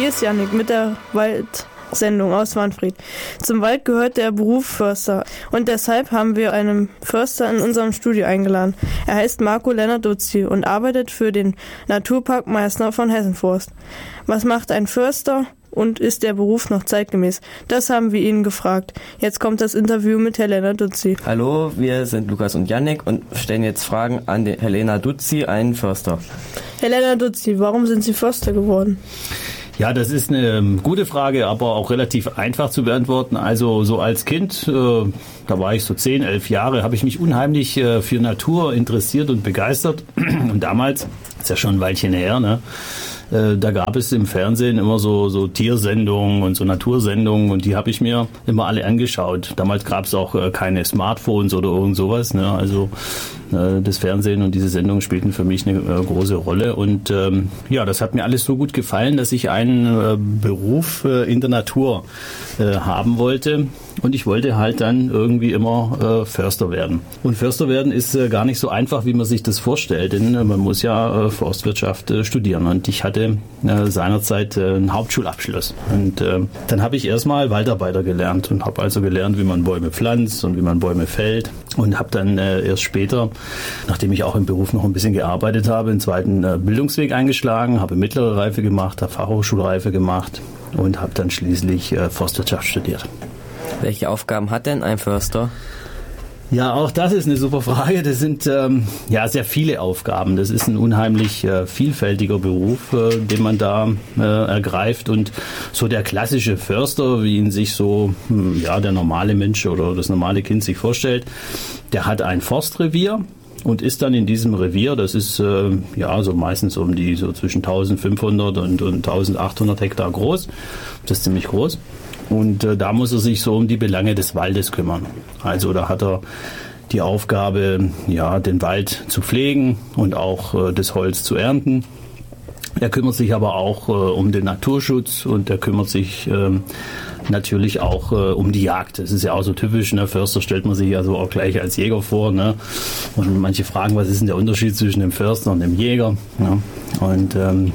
Hier ist Jannik mit der Waldsendung aus Wanfried. Zum Wald gehört der Beruf Förster und deshalb haben wir einen Förster in unserem Studio eingeladen. Er heißt Marco Lennartuzzi und arbeitet für den Naturpark Meißner von Hessenforst. Was macht ein Förster und ist der Beruf noch zeitgemäß? Das haben wir ihn gefragt. Jetzt kommt das Interview mit Herr Lennartuzzi. Hallo, wir sind Lukas und Jannik und stellen jetzt Fragen an den Herr Lennartuzzi, einen Förster. Herr Lennartuzzi, warum sind Sie Förster geworden? Ja, das ist eine gute Frage, aber auch relativ einfach zu beantworten. Also so als Kind, da war ich so 10, 11 Jahre, habe ich mich unheimlich für Natur interessiert und begeistert. Und damals, ist ja schon ein Weilchen her, ne? Da gab es im Fernsehen immer so Tiersendungen und so Natursendungen und die habe ich mir immer alle angeschaut. Damals gab es auch keine Smartphones oder irgend sowas, ne? Also das Fernsehen und diese Sendungen spielten für mich eine große Rolle und ja, das hat mir alles so gut gefallen, dass ich einen Beruf in der Natur haben wollte. Und ich wollte halt dann irgendwie immer Förster werden. Und Förster werden ist gar nicht so einfach, wie man sich das vorstellt, denn man muss ja Forstwirtschaft studieren. Und ich hatte seinerzeit einen Hauptschulabschluss. Und dann habe ich erstmal Waldarbeiter gelernt und habe also gelernt, wie man Bäume pflanzt und wie man Bäume fällt. Und habe dann erst später, nachdem ich auch im Beruf noch ein bisschen gearbeitet habe, einen zweiten Bildungsweg eingeschlagen, habe mittlere Reife gemacht, habe Fachhochschulreife gemacht und habe dann schließlich Forstwirtschaft studiert. Welche Aufgaben hat denn ein Förster? Ja, auch das ist eine super Frage. Das sind sehr viele Aufgaben. Das ist ein unheimlich vielfältiger Beruf, den man da ergreift. Und so der klassische Förster, wie ihn sich so der normale Mensch oder das normale Kind sich vorstellt, der hat ein Forstrevier und ist dann in diesem Revier, das ist so meistens so zwischen 1500 und 1800 Hektar groß. Das ist ziemlich groß. Und da muss er sich so um die Belange des Waldes kümmern. Also da hat er die Aufgabe, den Wald zu pflegen und auch das Holz zu ernten. Er kümmert sich aber auch um den Naturschutz und er kümmert sich natürlich auch um die Jagd. Das ist ja auch so typisch, ne? Förster stellt man sich ja so auch gleich als Jäger vor, ne? Und manche fragen, was ist denn der Unterschied zwischen dem Förster und dem Jäger? Ne? Und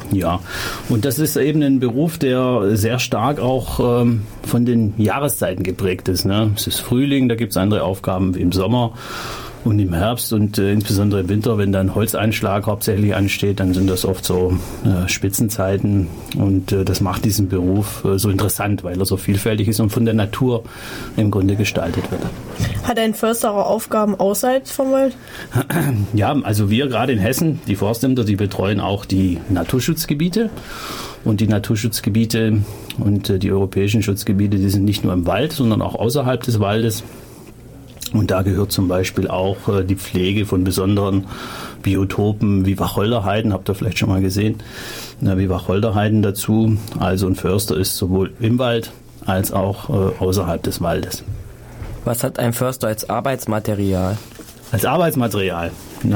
und das ist eben ein Beruf, der sehr stark auch von den Jahreszeiten geprägt ist. Ne? Es ist Frühling, da gibt es andere Aufgaben wie im Sommer. Und im Herbst und insbesondere im Winter, wenn dann Holzeinschlag hauptsächlich ansteht, dann sind das oft so Spitzenzeiten. Und das macht diesen Beruf so interessant, weil er so vielfältig ist und von der Natur im Grunde gestaltet wird. Hat ein Förster auch Aufgaben außerhalb vom Wald? Ja, also wir gerade in Hessen, die Forstämter, die betreuen auch die Naturschutzgebiete. Und die Naturschutzgebiete und die europäischen Schutzgebiete, die sind nicht nur im Wald, sondern auch außerhalb des Waldes. Und da gehört zum Beispiel auch die Pflege von besonderen Biotopen wie Wacholderheiden, habt ihr vielleicht schon mal gesehen, wie Wacholderheiden dazu. Also ein Förster ist sowohl im Wald als auch außerhalb des Waldes. Was hat ein Förster als Arbeitsmaterial? Als Arbeitsmaterial?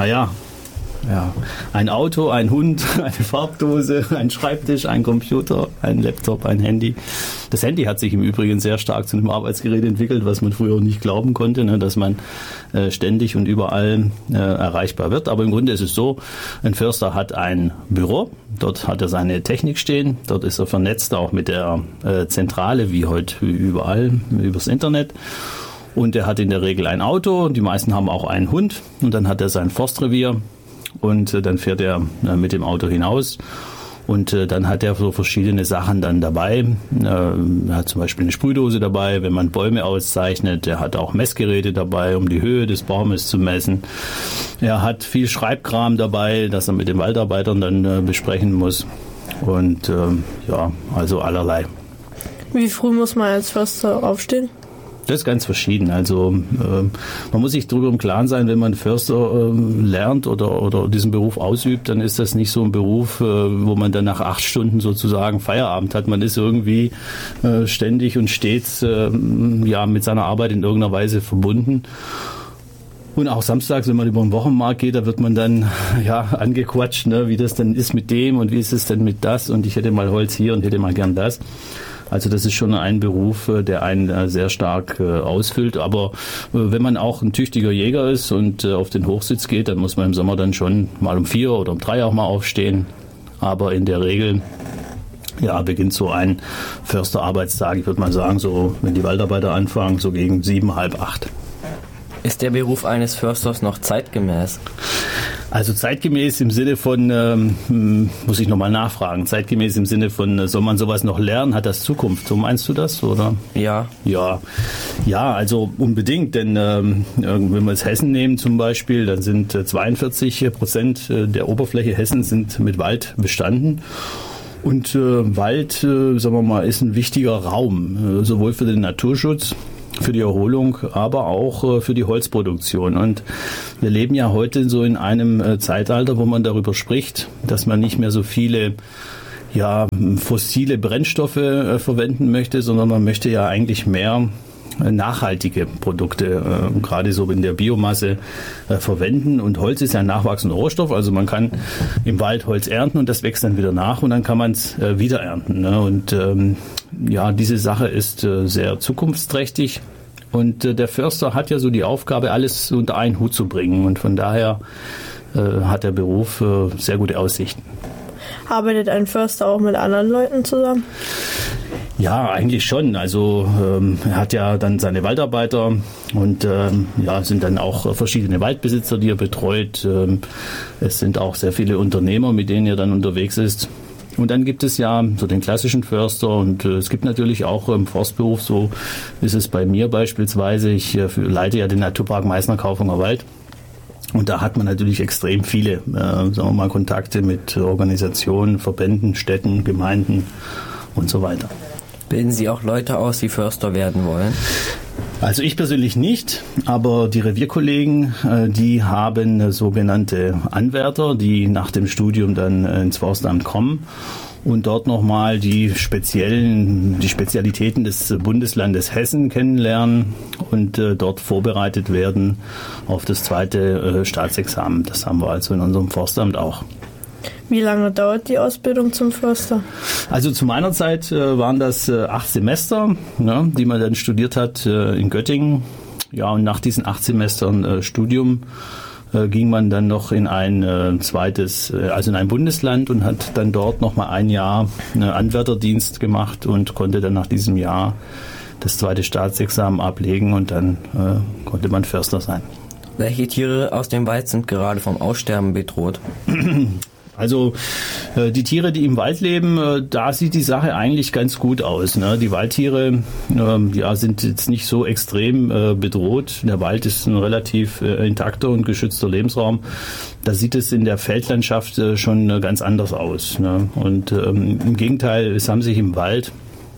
Ein Auto, ein Hund, eine Farbdose, ein Schreibtisch, ein Computer, ein Laptop, ein Handy. Das Handy hat sich im Übrigen sehr stark zu einem Arbeitsgerät entwickelt, was man früher nicht glauben konnte, ne, dass man ständig und überall erreichbar wird. Aber im Grunde ist es so, ein Förster hat ein Büro, dort hat er seine Technik stehen, dort ist er vernetzt auch mit der Zentrale, wie heute überall, übers Internet. Und er hat in der Regel ein Auto, die meisten haben auch einen Hund und dann hat er sein Forstrevier. Und dann fährt er mit dem Auto hinaus und dann hat er so verschiedene Sachen dann dabei. Er hat zum Beispiel eine Sprühdose dabei, wenn man Bäume auszeichnet. Er hat auch Messgeräte dabei, um die Höhe des Baumes zu messen. Er hat viel Schreibkram dabei, das er mit den Waldarbeitern dann besprechen muss. Und also allerlei. Wie früh muss man als Förster aufstehen? Das ist ganz verschieden. Also man muss sich darüber im Klaren sein, wenn man Förster lernt oder diesen Beruf ausübt, dann ist das nicht so ein Beruf, wo man dann nach 8 Stunden sozusagen Feierabend hat. Man ist irgendwie ständig und stets mit seiner Arbeit in irgendeiner Weise verbunden. Und auch samstags, wenn man über den Wochenmarkt geht, da wird man dann angequatscht, ne, wie das denn ist mit dem und wie ist es denn mit das und ich hätte mal Holz hier und hätte mal gern das. Also das ist schon ein Beruf, der einen sehr stark ausfüllt. Aber wenn man auch ein tüchtiger Jäger ist und auf den Hochsitz geht, dann muss man im Sommer dann schon mal um 4 oder um 3 auch mal aufstehen. Aber in der Regel ja, beginnt so ein Försterarbeitstag, ich würde mal sagen, so wenn die Waldarbeiter anfangen, so gegen 7, halb 8. Ist der Beruf eines Försters noch zeitgemäß? Also zeitgemäß im Sinne von, muss ich nochmal nachfragen, zeitgemäß im Sinne von, soll man sowas noch lernen, hat das Zukunft? So meinst du das, oder? Ja. Ja, also unbedingt, denn wenn wir jetzt Hessen nehmen zum Beispiel, dann sind 42% der Oberfläche Hessen sind mit Wald bestanden. Und Wald, sagen wir mal, ist ein wichtiger Raum, sowohl für den Naturschutz, für die Erholung, aber auch für die Holzproduktion. Und wir leben ja heute so in einem Zeitalter, wo man darüber spricht, dass man nicht mehr so viele fossile Brennstoffe verwenden möchte, sondern man möchte ja eigentlich mehr nachhaltige Produkte, gerade so in der Biomasse verwenden. Und Holz ist ja ein nachwachsender Rohstoff, also man kann im Wald Holz ernten und das wächst dann wieder nach und dann kann man es wieder ernten. Ne? Und diese Sache ist sehr zukunftsträchtig und der Förster hat ja so die Aufgabe, alles unter einen Hut zu bringen und von daher hat der Beruf sehr gute Aussichten. Arbeitet ein Förster auch mit anderen Leuten zusammen? Ja, eigentlich schon. Also er hat ja dann seine Waldarbeiter und sind dann auch verschiedene Waldbesitzer, die er betreut. Es sind auch sehr viele Unternehmer, mit denen er dann unterwegs ist. Und dann gibt es ja so den klassischen Förster und es gibt natürlich auch im Forstberuf, so ist es bei mir beispielsweise, ich leite ja den Naturpark Meißner-Kaufunger Wald. Und da hat man natürlich extrem viele, Kontakte mit Organisationen, Verbänden, Städten, Gemeinden und so weiter. Bilden Sie auch Leute aus, die Förster werden wollen? Also ich persönlich nicht, aber die Revierkollegen, die haben sogenannte Anwärter, die nach dem Studium dann ins Forstamt kommen und dort nochmal die Spezialitäten des Bundeslandes Hessen kennenlernen und dort vorbereitet werden auf das zweite Staatsexamen. Das haben wir also in unserem Forstamt auch. Wie lange dauert die Ausbildung zum Förster? Also zu meiner Zeit waren das 8 Semester, die man dann studiert hat in Göttingen. Ja, und nach diesen 8 Semestern Studium ging man dann noch in ein in ein Bundesland und hat dann dort nochmal ein Jahr Anwärterdienst gemacht und konnte dann nach diesem Jahr das zweite Staatsexamen ablegen und dann konnte man Förster sein. Welche Tiere aus dem Wald sind gerade vom Aussterben bedroht? Also die Tiere, die im Wald leben, da sieht die Sache eigentlich ganz gut aus. Ne? Die Waldtiere sind jetzt nicht so extrem bedroht. Der Wald ist ein relativ intakter und geschützter Lebensraum. Da sieht es in der Feldlandschaft schon ganz anders aus. Ne? Und im Gegenteil, es haben sich im Wald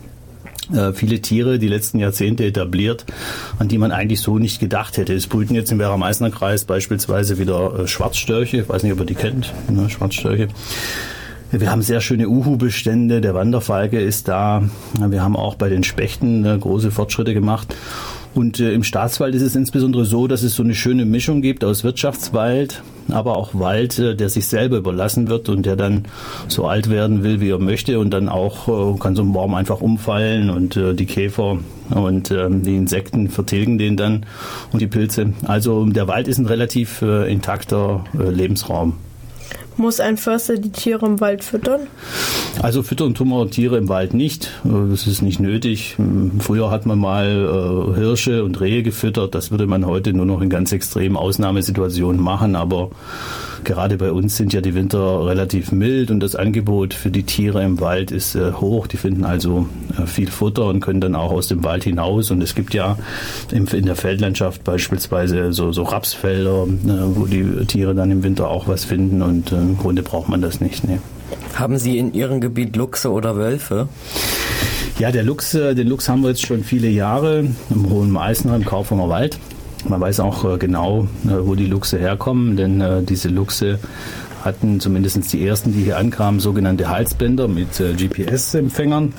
viele Tiere die letzten Jahrzehnte etabliert, an die man eigentlich so nicht gedacht hätte. Es brüten jetzt im Werra-Meißner-Kreis beispielsweise wieder Schwarzstörche, ich weiß nicht, ob ihr die kennt, Schwarzstörche. Wir haben sehr schöne Uhu-Bestände, der Wanderfalke ist da. Wir haben auch bei den Spechten große Fortschritte gemacht. Und im Staatswald ist es insbesondere so, dass es so eine schöne Mischung gibt aus Wirtschaftswald, aber auch Wald, der sich selber überlassen wird und der dann so alt werden will, wie er möchte und dann auch kann so ein Baum einfach umfallen und die Käfer und die Insekten vertilgen den dann und die Pilze. Also der Wald ist ein relativ intakter Lebensraum. Muss ein Förster die Tiere im Wald füttern? Also füttern tun wir Tiere im Wald nicht. Das ist nicht nötig. Früher hat man mal Hirsche und Rehe gefüttert. Das würde man heute nur noch in ganz extremen Ausnahmesituationen machen. Aber gerade bei uns sind ja die Winter relativ mild und das Angebot für die Tiere im Wald ist hoch. Die finden also viel Futter und können dann auch aus dem Wald hinaus. Und es gibt ja in der Feldlandschaft beispielsweise so Rapsfelder, wo die Tiere dann im Winter auch was finden. Und im Grunde braucht man das nicht. Nee. Haben Sie in Ihrem Gebiet Luchse oder Wölfe? Ja, den Luchs haben wir jetzt schon viele Jahre im Hohen Meißner, im Kaufunger Wald. Man weiß auch genau, wo die Luchse herkommen, denn diese Luchse hatten zumindest die ersten, die hier ankamen, sogenannte Halsbänder mit GPS-Empfängern.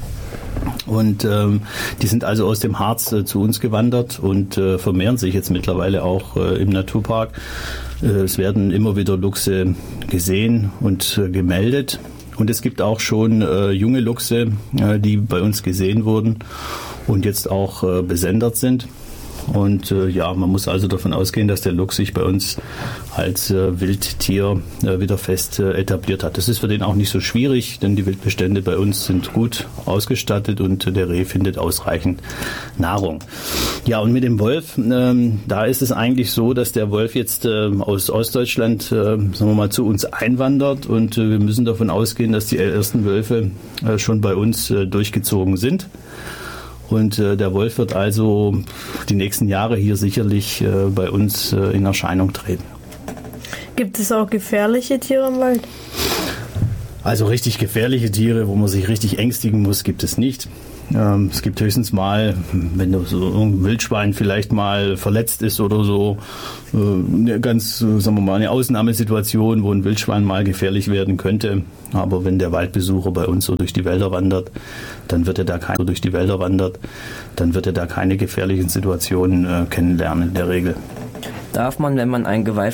Und die sind also aus dem Harz zu uns gewandert und vermehren sich jetzt mittlerweile auch im Naturpark. Es werden immer wieder Luchse gesehen und gemeldet. Und es gibt auch schon junge Luchse, die bei uns gesehen wurden und jetzt auch besendet sind. Und man muss also davon ausgehen, dass der Luchs sich bei uns als Wildtier wieder fest etabliert hat. Das ist für den auch nicht so schwierig, denn die Wildbestände bei uns sind gut ausgestattet und der Reh findet ausreichend Nahrung. Ja, und mit dem Wolf, da ist es eigentlich so, dass der Wolf jetzt aus Ostdeutschland, sagen wir mal, zu uns einwandert und wir müssen davon ausgehen, dass die ersten Wölfe schon bei uns durchgezogen sind. Und der Wolf wird also die nächsten Jahre hier sicherlich bei uns in Erscheinung treten. Gibt es auch gefährliche Tiere im Wald? Also richtig gefährliche Tiere, wo man sich richtig ängstigen muss, gibt es nicht. Es gibt höchstens mal, wenn so ein Wildschwein vielleicht mal verletzt ist oder so, eine Ausnahmesituation, wo ein Wildschwein mal gefährlich werden könnte. Aber wenn der Waldbesucher bei uns so durch die Wälder wandert, dann wird er da keine gefährlichen Situationen kennenlernen in der Regel. Darf man, wenn man ein Geweih